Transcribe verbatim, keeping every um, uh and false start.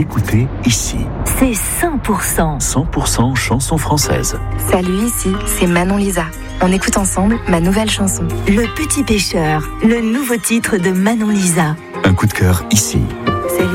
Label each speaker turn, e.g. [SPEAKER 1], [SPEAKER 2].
[SPEAKER 1] écoutez ici.
[SPEAKER 2] C'est cent pour cent.
[SPEAKER 1] cent pour cent chansons françaises.
[SPEAKER 3] Salut, ici, c'est Manon Lisa. On écoute ensemble ma nouvelle chanson.
[SPEAKER 2] Le Petit Pêcheur, le nouveau titre de Manon Lisa.
[SPEAKER 1] Un coup de cœur ici.